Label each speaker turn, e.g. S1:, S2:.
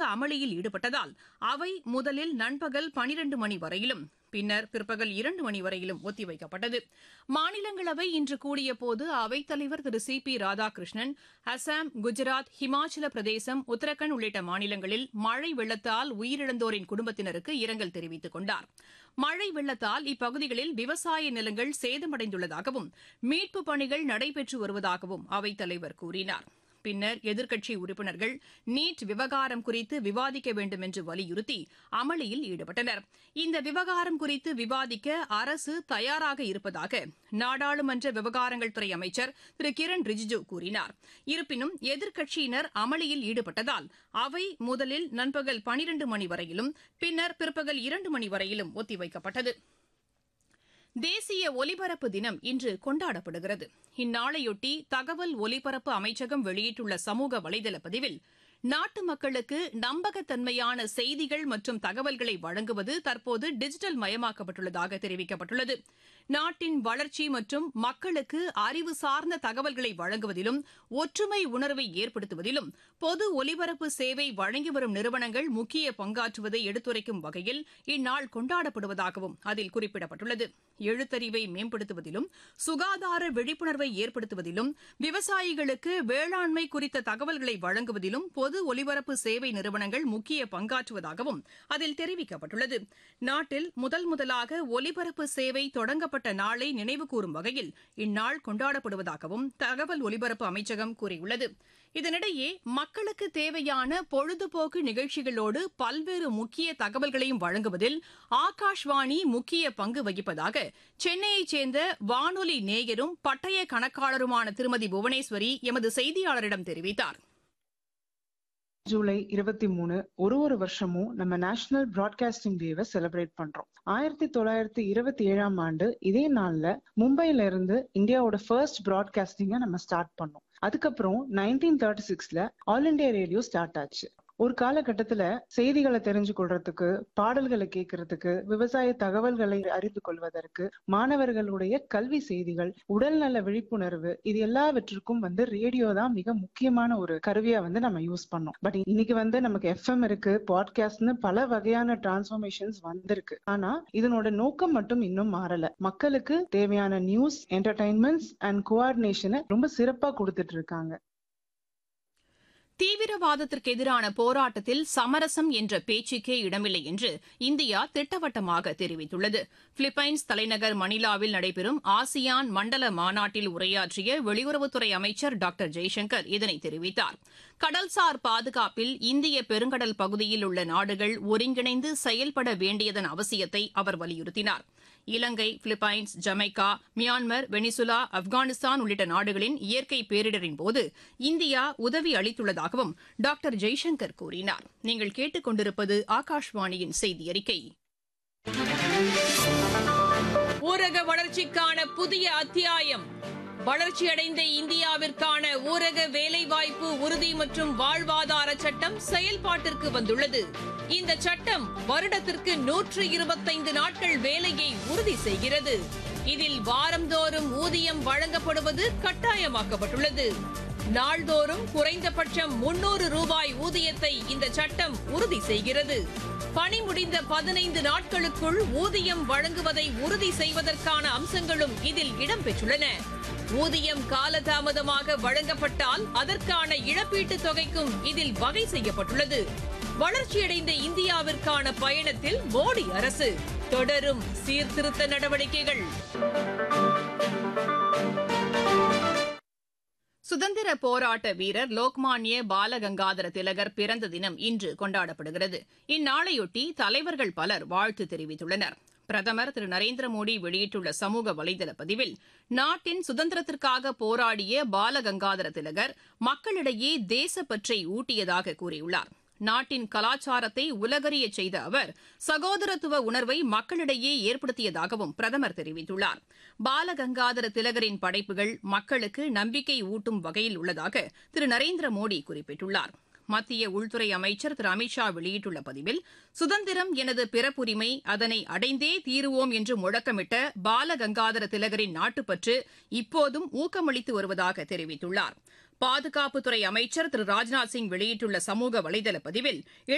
S1: அமளியில் ஈடுபட்டதால் அவை முதலில் நண்பகல் 12 மணி வரையிலும் பின்னர் பிற்பகல் 2 மணி வரையிலும் ஒத்திவைக்கப்பட்டது. மாநிலங்களவை இன்று கூடியபோது அவைத்தலைவர் திரு சி பி ராதாகிருஷ்ணன் அசாம், குஜராத், ஹிமாச்சல பிரதேசம், உத்தரகாண்ட் உள்ளிட்ட மாநிலங்களில் மழை வெள்ளத்தால் உயிரிழந்தோரின் குடும்பத்தினருக்கு இரங்கல் தெரிவித்துக் கொண்டார். மழை வெள்ளத்தால் இப்பகுதிகளில் விவசாய நிலங்கள் சேதமடைந்துள்ளதாகவும் மீட்புப் பணிகள் நடைபெற்று வருவதாகவும் அவைத்தலைவர் கூறினார். பின்னர் எதிர்க்கட்சி உறுப்பினர்கள் நீட் விவகாரம் குறித்து விவாதிக்க வேண்டும் என்று வலியுறுத்தி அமளியில் ஈடுபட்டனர். இந்த விவகாரம் குறித்து விவாதிக்க அரசு தயாராக இருப்பதாக நாடாளுமன்ற விவகாரங்கள் துறை அமைச்சர் திரு கிரண் ரிஜிஜு கூறினார். இருப்பினும் எதிர்க்கட்சியினர் அமளியில் ஈடுபட்டதால் அவை முதலில் நண்பகல் 12 மணி வரையிலும் பின்னர் பிற்பகல் 2 மணி வரையிலும் ஒத்திவைக்கப்பட்டது. தேசிய ஒலிபரப்பு தினம் இன்று கொண்டாடப்படுகிறது. இந்நாளையொட்டி தகவல் ஒலிபரப்பு அமைச்சகம் வெளியிட்டுள்ள சமூக வலைதள பதிவில் நாட்டு மக்களுக்கு நம்பகத்தன்மையான செய்திகள் மற்றும் தகவல்களை வழங்குவது தற்போது டிஜிட்டல் மயமாக்கப்பட்டுள்ளதாக தெரிவிக்கப்பட்டுள்ளது. நாட்டின் வளர்ச்சி மற்றும் மக்களுக்கு அறிவு சார்ந்த தகவல்களை வழங்குவதிலும் ஒற்றுமை உணர்வை ஏற்படுத்துவதிலும் பொது ஒலிபரப்பு சேவை வழங்கி வரும் நிறுவனங்கள் முக்கிய பங்காற்றுவதை எடுத்துரைக்கும் வகையில் இந்நாள் கொண்டாடப்படுவதாகவும் அதில் குறிப்பிடப்பட்டுள்ளது. எழுத்தறிவை மேம்படுத்துவதிலும் சுகாதார விழிப்புணர்வை ஏற்படுத்துவதிலும் விவசாயிகளுக்கு வேளாண்மை குறித்த தகவல்களை வழங்குவதிலும் பொது ஒலிபரப்பு சேவை நிறுவனங்கள் முக்கிய பங்காற்றுவதாகவும் அதில் தெரிவிக்கப்பட்டுள்ளது. நாட்டில் முதலாக ஒலிபரப்பு சேவை தொடங்கப்பட்ட நாளை நினைவுகூரும் வகையில் இந்நாள் கொண்டாடப்படுவதாகவும் தகவல் ஒலிபரப்பு அமைச்சகம் கூறியுள்ளது. இதனிடையே மக்களுக்கு தேவையான பொழுதுபோக்கு நிகழ்ச்சிகளோடு பல்வேறு முக்கிய தகவல்களையும் வழங்குவதில் ஆகாஷ்வாணி முக்கிய பங்கு வகிப்பதாக சென்னையைச் சேர்ந்த வானொலி நேயரும் பட்டய கணக்காளருமான திருமதி புவனேஸ்வரி எமது செய்தியாளரிடம் தெரிவித்தார்.
S2: ஜூலை 23 ஒரு வருஷமும் நம்ம நேஷனல் பிராட்காஸ்டிங் டேவை செலிப்ரேட் பண்றோம். 1927ஆம் ஆண்டு இதே நாள்ல மும்பைல இருந்து இந்தியாவோட ஃபர்ஸ்ட் பிராட்காஸ்டிங்க நம்ம ஸ்டார்ட் பண்ணோம். அதுக்கப்புறம் 1936ல ஆல் இண்டியா ரேடியோ ஸ்டார்ட் ஆச்சு. ஒரு காலகட்டத்துல செய்திகளை தெரிஞ்சு கொள்றதுக்கு, பாடல்களை கேட்கறதுக்கு, விவசாய தகவல்களை அறிந்து கொள்வதற்கு, மாணவர்களுடைய கல்வி செய்திகள், உடல்நல விழிப்புணர்வு, இது எல்லாவற்றுக்கும் ரேடியோ தான் மிக முக்கியமான ஒரு கருவியா நம்ம யூஸ் பண்ணோம். பட் இன்னைக்கு நமக்கு எஃப்எம் இருக்கு, பாட்காஸ்ட்னு பல வகையான டிரான்ஸ்ஃபர்மேஷன்ஸ் வந்திருக்கு. ஆனா இதனோட நோக்கம் மட்டும் இன்னும் மாறல. மக்களுக்கு தேவையான நியூஸ், என்டர்டைன்மெண்ட்ஸ் அண்ட் கோஆர்டினேஷனை ரொம்ப சிறப்பா கொடுத்துட்டு இருக்காங்க.
S1: தீவிரவாதத்திற்கு எதிரான போராட்டத்தில் சமரசம் என்ற பேச்சுக்கே இடமில்லை என்று இந்தியா திட்டவட்டமாக தெரிவித்துள்ளது. பிலிப்பைன்ஸ் தலைநகர் மணிலாவில் நடைபெறும் ஆசியான் மண்டல மாநாட்டில் உரையாற்றிய வெளியுறவுத்துறை அமைச்சர் டாக்டர் ஜெய்சங்கர் இதனை தெரிவித்தார். கடல்சார் பாதுகாப்பில் இந்திய பெருங்கடல் பகுதியில் உள்ள நாடுகள் ஒருங்கிணைந்து செயல்பட வேண்டியதன் அவசியத்தை அவர் வலியுறுத்தினார். இலங்கை, Philippines, Jamaica, Myanmar, Venezuela, Afghanistan உள்ளிட்ட நாடுகளின் இயற்கை பேரிடரின்போது இந்தியா உதவி அளித்துள்ளதாகவும் டாக்டர் ஜெய்சங்கர் கூறினார். நீங்கள் கேட்டுக் கொண்டிருப்பது ஆகாஷ்வாணியின் செய்தி அறிக்கை. ஊரக வளர்ச்சிக்கான புதிய அத்தியாயம். வளர்ச்சியடைந்த இந்தியாவிற்கான ஊரக வேலைவாய்ப்பு உறுதி மற்றும் வாழ்வாதார சட்டம் செயல்பாட்டிற்கு வந்துள்ளது. இந்த சட்டம் வருடத்திற்கு 125 நாட்கள் வேலையை உறுதி செய்கிறது. இதில் வாரந்தோறும் ஊதியம் வழங்கப்படுவது கட்டாயமாக்கப்பட்டுள்ளது. நாள்தோறும் குறைந்தபட்சம் 300 ரூபாய் ஊதியத்தை இந்த சட்டம் உறுதி செய்கிறது. பணி முடிந்த 15 நாட்களுக்குள் ஊதியம் வழங்குவதை உறுதி செய்வதற்கான அம்சங்களும் இதில் இடம்பெற்றுள்ளன. ஊதியம் காலதாமதமாக வழங்கப்பட்டால் அதற்கான இழப்பீட்டுத் தொகைக்கும் இதில் வகை செய்யப்பட்டுள்ளது. வளர்ச்சியடைந்த இந்தியாவிற்கான பயணத்தில் மோடி அரசு தொடரும் சீர்திருத்த நடவடிக்கைகள். சுதந்திர போராட்ட வீரர் லோக்மான்ய பாலகங்காதர திலகர் பிறந்த தினம் இன்று கொண்டாடப்படுகிறது. இந்நாளையொட்டி தலைவர்கள் பலர் வாழ்த்து தெரிவித்துள்ளனர். பிரதமர் திரு நரேந்திர மோடி வெளியிட்டுள்ள சமூக வலைதள பதிவில் நாட்டின் சுதந்திரத்திற்காக போராடிய பாலகங்காதர திலகர் மக்களிடையே தேசப்பற்றை ஊட்டியதாக கூறியுள்ளார். நாட்டின் கலாச்சாரத்தை உலகறியச் செய்த அவர் சகோதரத்துவ உணர்வை மக்களிடையே ஏற்படுத்தியதாகவும் பிரதமர் தெரிவித்துள்ளார். பாலகங்காதர திலகரின் படைப்புகள் மக்களுக்கு நம்பிக்கை ஊட்டும் வகையில் உள்ளதாக திரு நரேந்திர மோடி குறிப்பிட்டுள்ளார். மத்திய உள்துறை அமைச்சர் திரு அமித் ஷா வெளியிட்டுள்ள பதிவில் சுதந்திரம் எனது பிறப்புரிமை, அதனை அடைந்தே தீருவோம் என்று முழக்கமிட்ட பாலகங்காதர திலகரின் நாட்டுப்பற்று இப்போதும் ஊக்கமளித்து வருவதாக தெரிவித்துள்ளார். பாதுகாப்புத்துறை அமைச்சர் திரு ராஜ்நாத் சிங் வெளியிட்டுள்ள சமூக வலைதள பதிவில்